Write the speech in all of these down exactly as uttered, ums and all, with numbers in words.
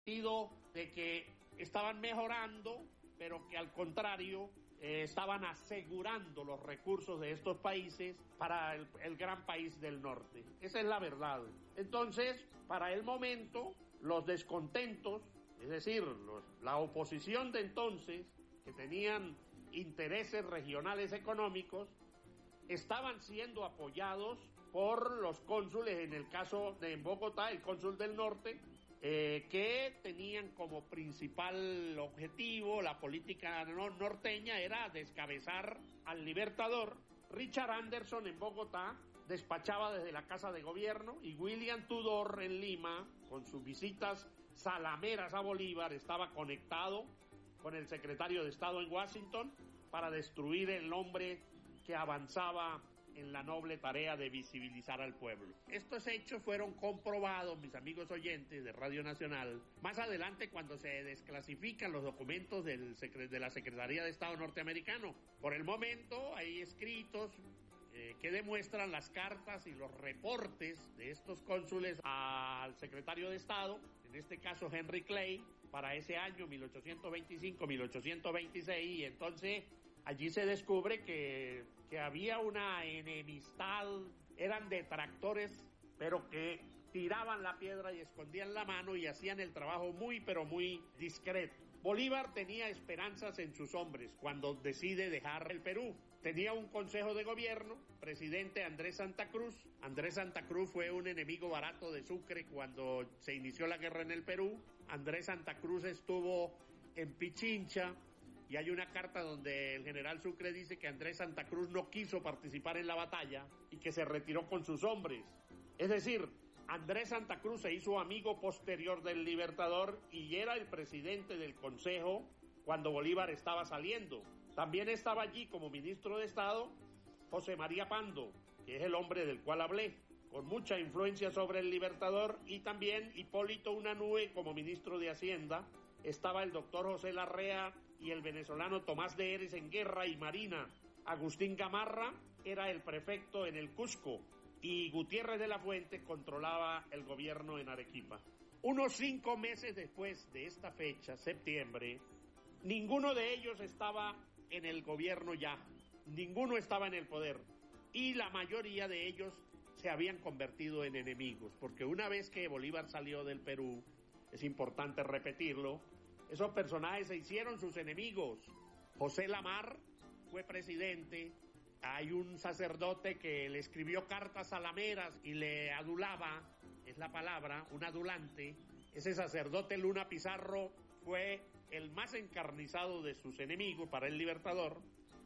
de que estaban mejorando, pero que al contrario eh, estaban asegurando los recursos de estos países para el, el gran país del norte. Esa es la verdad. Entonces, para el momento, los descontentos, es decir, los, la oposición de entonces, que tenían intereses regionales económicos, estaban siendo apoyados por los cónsules, en el caso de en Bogotá, el cónsul del norte, eh, que tenían como principal objetivo la política no, norteña, era descabezar al Libertador. Richard Anderson en Bogotá despachaba desde la Casa de Gobierno y William Tudor en Lima, con sus visitas salameras a Bolívar, estaba conectado con el secretario de Estado en Washington para destruir el hombre que avanzaba en la noble tarea de visibilizar al pueblo. Estos hechos fueron comprobados, mis amigos oyentes de Radio Nacional, más adelante cuando se desclasifican los documentos del secre- de la Secretaría de Estado norteamericano. Por el momento hay escritos eh, que demuestran las cartas y los reportes de estos cónsules al secretario de Estado, en este caso Henry Clay, para ese año mil ochocientos veinticinco a mil ochocientos veintiséis, y entonces allí se descubre que, que había una enemistad, eran detractores, pero que tiraban la piedra y escondían la mano y hacían el trabajo muy, pero muy discreto. Bolívar tenía esperanzas en sus hombres cuando decide dejar el Perú. Tenía un consejo de gobierno, presidente Andrés Santa Cruz. Andrés Santa Cruz fue un enemigo barato de Sucre cuando se inició la guerra en el Perú. Andrés Santa Cruz estuvo en Pichincha, y hay una carta donde el general Sucre dice que Andrés Santa Cruz no quiso participar en la batalla y que se retiró con sus hombres. Es decir, Andrés Santa Cruz se hizo amigo posterior del Libertador y era el presidente del Consejo cuando Bolívar estaba saliendo. También estaba allí como ministro de Estado José María Pando, que es el hombre del cual hablé, con mucha influencia sobre el Libertador, y también Hipólito Unanue como ministro de Hacienda. Estaba el doctor José Larrea y el venezolano Tomás de Heres en Guerra y Marina. Agustín Gamarra era el prefecto en el Cusco y Gutiérrez de la Fuente controlaba el gobierno en Arequipa. Unos cinco meses después de esta fecha, septiembre, ninguno de ellos estaba en el gobierno ya, ninguno estaba en el poder, y la mayoría de ellos se habían convertido en enemigos, porque una vez que Bolívar salió del Perú, es importante repetirlo, esos personajes se hicieron sus enemigos. José Lamar fue presidente, hay un sacerdote que le escribió cartas salameras y le adulaba, es la palabra, un adulante. Ese sacerdote Luna Pizarro fue el más encarnizado de sus enemigos para el Libertador,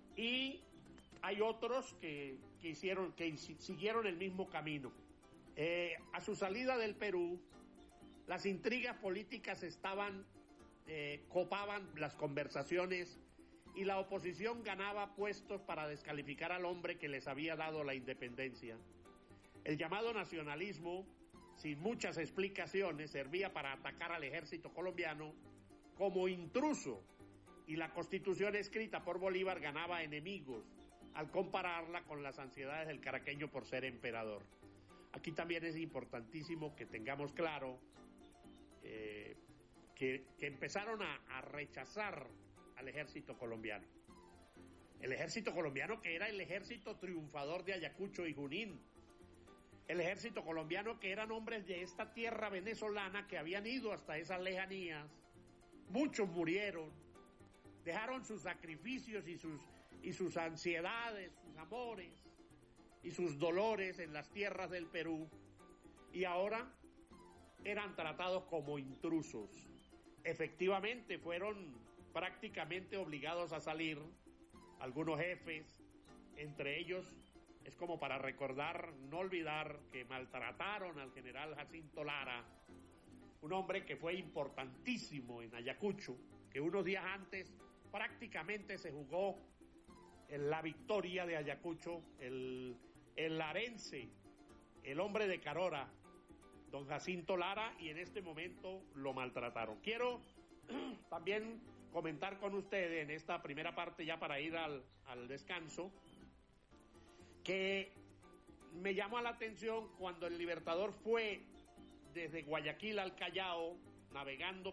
y hay otros que, que, hicieron, que siguieron el mismo camino. Eh, a su salida del Perú, las intrigas políticas estaban, eh, copaban las conversaciones y la oposición ganaba puestos para descalificar al hombre que les había dado la independencia. El llamado nacionalismo, sin muchas explicaciones, servía para atacar al ejército colombiano como intruso, y la constitución escrita por Bolívar ganaba enemigos al compararla con las ansiedades del caraqueño por ser emperador. Aquí también es importantísimo que tengamos claro Eh, que, que empezaron a, a rechazar al ejército colombiano. El ejército colombiano, que era el ejército triunfador de Ayacucho y Junín. El ejército colombiano, que eran hombres de esta tierra venezolana que habían ido hasta esas lejanías. Muchos murieron, dejaron sus sacrificios y sus, y sus ansiedades, sus amores y sus dolores en las tierras del Perú, y ahora eran tratados como intrusos. Efectivamente, fueron prácticamente obligados a salir algunos jefes, entre ellos, es como para recordar, no olvidar que maltrataron al general Jacinto Lara, un hombre que fue importantísimo en Ayacucho, que unos días antes prácticamente se jugó en la victoria de Ayacucho, el, el larense, el hombre de Carora, don Jacinto Lara, y en este momento lo maltrataron. Quiero también comentar con ustedes en esta primera parte, ya para ir al, al descanso, que me llamó la atención cuando el Libertador fue desde Guayaquil al Callao, navegando